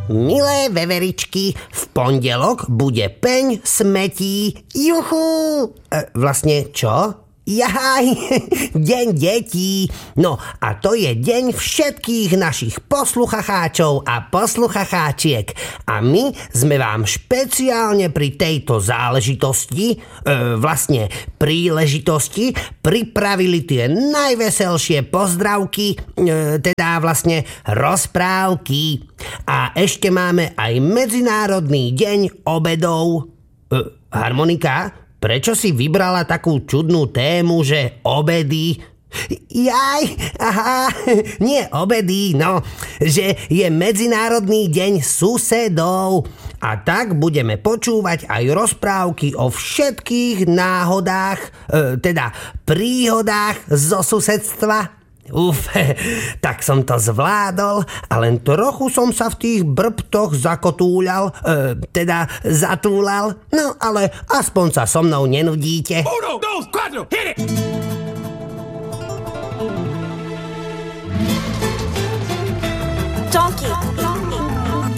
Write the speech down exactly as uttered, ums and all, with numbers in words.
Milé veveričky, v pondelok bude peň smetí. Juhu! E, vlastne čo? Jaj, deň detí. No a to je deň všetkých našich posluchacháčov a posluchacháčiek. A my sme vám špeciálne pri tejto záležitosti, e, vlastne príležitosti, pripravili tie najveselšie pozdravky, e, teda vlastne rozprávky. A ešte máme aj Medzinárodný deň obedov. E, harmonika? Prečo si vybrala takú čudnú tému, že obedy? Jaj, aha, nie obedy, no, že je Medzinárodný deň susedov. A tak budeme počúvať aj rozprávky o všetkých náhodách, e, teda príhodách zo susedstva. Uf, tak som to zvládol a len trochu som sa v tých brbtoch zakotúľal, e, teda zatúlal, no ale aspoň sa so mnou nenudíte. Uno, dos, cuatro, hit it!